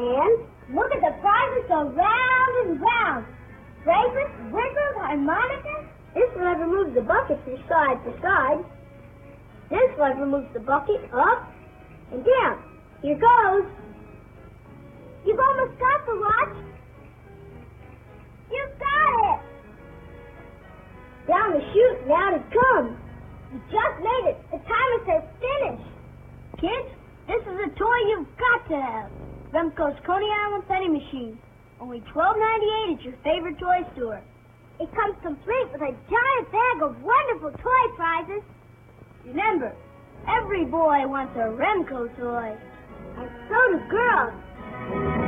And look at the prizes go round and round. Fragrance, wiggles, harmonica. This lever moves the bucket from side to side. This lever moves the bucket up and down. Here goes. You've almost got the watch. You got it. Down the chute and out it comes. You just made it. The timer says finish. Kids, this is a toy you've got to have. Remco's Coney Island Penny Machine. Only $12.98 at your favorite toy store. It comes complete with a giant bag of wonderful toy prizes. Remember, every boy wants a Remco toy. And so do girls.